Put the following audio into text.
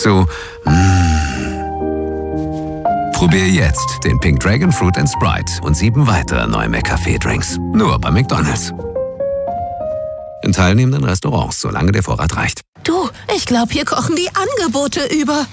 zu Probier jetzt den Pink Dragon Fruit & Sprite und 7 weitere neue McCafé-Drinks. Nur bei McDonald's. In teilnehmenden Restaurants, solange der Vorrat reicht. Du, ich glaube, hier kochen die Angebote über.